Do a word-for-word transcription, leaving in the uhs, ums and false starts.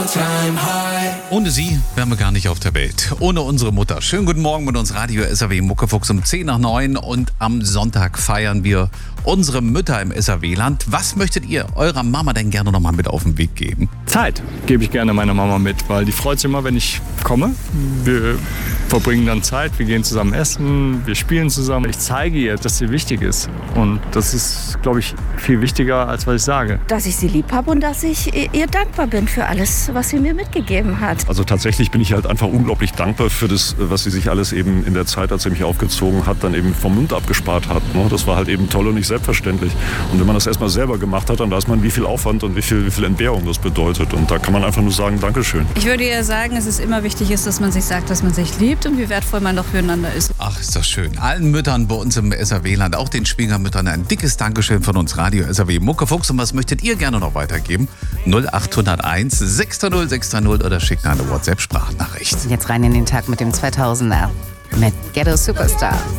Ohne sie wären wir gar nicht auf der Welt. Ohne unsere Mutter. Schönen guten Morgen mit uns Radio S R W Muckefuchs um zehn nach neun und am Sonntag feiern wir unsere Mütter im S R W-Land. Was möchtet ihr eurer Mama denn gerne nochmal mit auf den Weg geben? Zeit gebe ich gerne meiner Mama mit, weil die freut sich immer, wenn ich komme. Wir verbringen dann Zeit, wir gehen zusammen essen, wir spielen zusammen. Ich zeige ihr, dass sie wichtig ist. Und das ist, glaube ich, viel wichtiger, als was ich sage. Dass ich sie lieb habe und dass ich ihr dankbar bin für alles, was sie mir mitgegeben hat. Also tatsächlich bin ich halt einfach unglaublich dankbar für das, was sie sich alles eben in der Zeit, als sie mich aufgezogen hat, dann eben vom Mund abgespart hat. Das war halt eben toll und nicht selbstverständlich. Und wenn man das erstmal selber gemacht hat, dann weiß man, wie viel Aufwand und wie viel, wie viel Entbehrung das bedeutet. Und da kann man einfach nur sagen, Dankeschön. Ich würde ihr sagen, dass es immer wichtig ist, dass man sich sagt, dass man sich liebt und wie wertvoll man doch füreinander ist. Ach, ist das schön. Allen Müttern bei uns im S R W-Land, auch den Schwiegermüttern, ein dickes Dankeschön von uns Radio S R W Muckefuchs. Und was möchtet ihr gerne noch weitergeben? null acht null eins sechs null sechs null oder schickt eine WhatsApp-Sprachnachricht. Jetzt rein in den Tag mit dem zweitausender mit Ghetto Superstar.